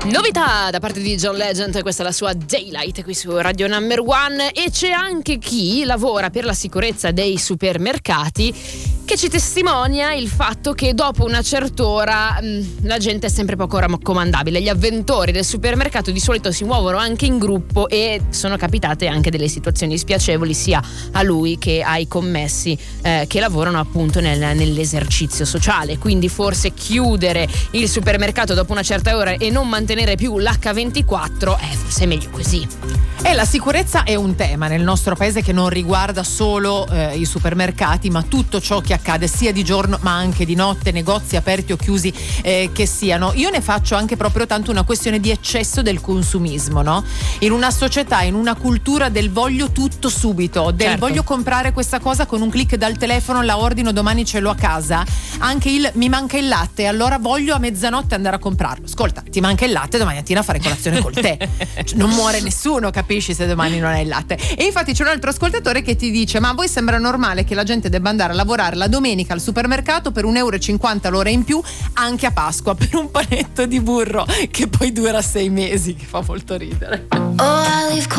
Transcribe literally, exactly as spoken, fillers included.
Novità da parte di John Legend, questa è la sua Daylight qui su Radio Number One. E c'è anche chi lavora per la sicurezza dei supermercati che ci testimonia il fatto che dopo una certa ora mh, la gente è sempre poco raccomandabile. Gli avventori del supermercato di solito si muovono anche in gruppo e sono capitate anche delle situazioni spiacevoli sia a lui che ai commessi eh, che lavorano appunto nel, nell'esercizio sociale. Quindi forse chiudere il supermercato dopo una certa ora e non mantenere più l'acca ventiquattro è forse meglio così. E la sicurezza è un tema nel nostro paese che non riguarda solo eh, i supermercati, ma tutto ciò che accade sia di giorno ma anche di notte, negozi aperti o chiusi eh, che siano. Io ne faccio anche proprio tanto una questione di eccesso del consumismo, no? In una società, in una cultura del voglio tutto subito, del certo. voglio comprare questa cosa con un click dal telefono, la ordino, domani ce l'ho a casa, anche il mi manca il latte, allora voglio a mezzanotte andare a comprarlo. Ascolta, ti manca il latte, domani mattina fare colazione col tè. Non muore nessuno, capisci, se domani non hai il latte. E infatti c'è un altro ascoltatore che ti dice: ma a voi sembra normale che la gente debba andare a lavorare la domenica al supermercato per un euro e cinquanta l'ora in più anche a Pasqua per un panetto di burro che poi dura sei mesi, che fa molto ridere. Oh, I leave